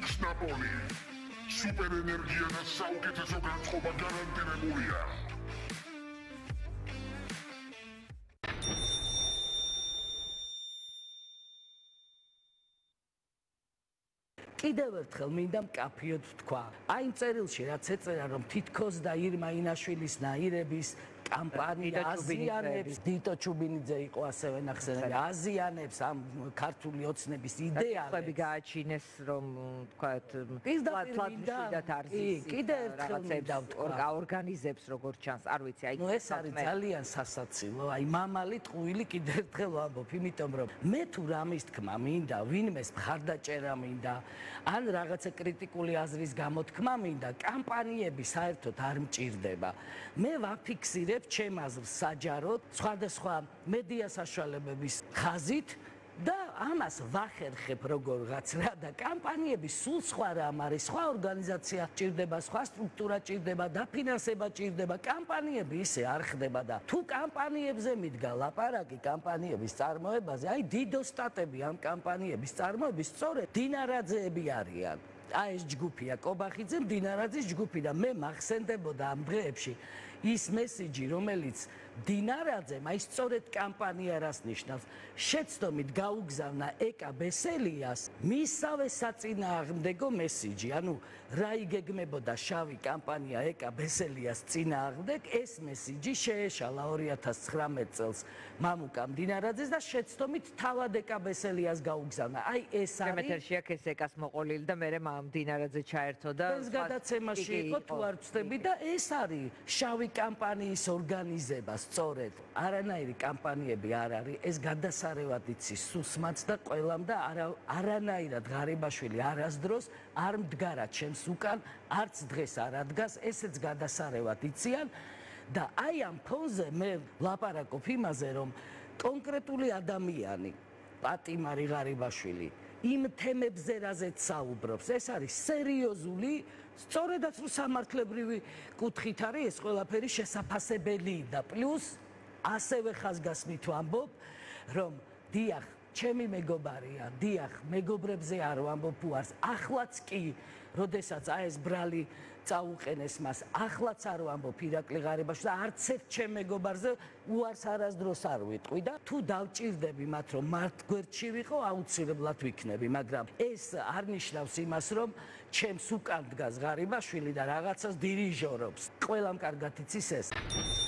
X-Napoli. Super energia და საუკეთესო განწყობა გარანტირებულია. კიდევ ერთხელ მინდა მკაფიოდ თქვა. აი იმ წერილში რაც ეწერა რომ თითქოს და ირმა ინაშვილის ნაირების კამპანია აზიანებს დიტო ჩუბინიძე იყო ასევე ნახსენები აზიანებს ამ ქართული ოცნების იდეალებს ხები გააჩინეს რომ თქვათ თლათმშვილდად არის კიდე ერთხელ ორგანიზებს როგორც ჩანს არ ვიცი აი ეს არის ძალიან სასაცილო აი მამალი ტყუილი კიდე ერთხელ ვამბობ იმიტომ რომ მე თუ რამის თქმა მინდა ვინმეს მხარდაჭერა მინდა ან რაღაცა კრიტიკული აზრის გამოთქმა მინდა კამპანიები საერთოდ არ მჭირდება მე ვაფიქსირებ ჩემ აზრს საჯაროდ სხვადასხვა მედია საშუალებების ხაზით და ამას ვახერხებ როგორღაც რა და კამპანიები სულ სხვა რამ არის სხვა ორგანიზაცია ჭირდება სხვა სტრუქტურა ჭირდება დაფინანსება ჭირდება კამპანიები ისე არ ხდება და თუ კამპანიებზე მიდგა ლაპარაკი კამპანიების წარმოებაზე აი დიდო სტატები ამ კამპანიების წარმოების სწორედ დინარაძეები არიან აი ეს ჯგუფია კობახიძე დინარაძის ჯგუფი და მე მახსენდებოდა ამ დღეებში ის მესიჯი რომელიც დინარაძემ აი სწორედ კამპანია რას ნიშნავს შეცდომით გაუგზავნა ეკა ბესელიას მისავე საწინააღმდეგო მესიჯი ანუ რა იგეგმებოდა შავი კამპანია ეკა ბესელიას წინააღმდეგ ეს მესიჯი შეეშალა 2019 წელს მამუკამ დინარაძეს და შეცდომით თავად ეკა ბესელიას გაუგზავნა აი ეს არის მეთერში აქ ეს ეკას მოყოლილი და მე დინარაძე ჩაერთო და ეს გადაცემაში იყო თუ არ ვწდები და ეს არის შავი კამპანიის ორგანიზება სწორედ არანაირი კამპანიები არ არის ეს გადასარევად იცის სუსმაც და ყველამ და არანაირად ღარიბაშვილი არასდროს არ მდგარა ჩემს უკან არც დღეს არ ადგას ესეც გადასარევად იციან და აი ამ ფონზე მე ლაპარაკობ იმაზე რომ კონკრეტული ადამიანი პატიმარი ღარიბაშვილი იმ თემებზე რაზეც საუბრობს ეს არის სერიოზული სწორედაც რომ სამართლებრივი კუთხით არის ეს ყველაფერი შესაძაფებელი და პლუს ასევე ხაზგასმით ვამბობ რომ დიახ ჩემი მეგობარია დიახ მეგობრებზე არ ვამბობ უარს ახლაც კი როდესაც აი ეს ბრალი წაუყენეს მას ახლაც არ ვამბობ ირაკლი ღარიბაშვილს და არც ერთ ჩემ მეგობარზე უარს არასდროს არ ვიტყვი და თუ დავჭირდები მათ რომ მართ გვერდში ვიყო აუცილებლად ვიქნები მაგრამ ეს არ ნიშნავს იმას რომ ჩემს უკან დგას ღარიბაშვილი და რაღაცას დირიჟორობს ყველამ კარგად იცის ეს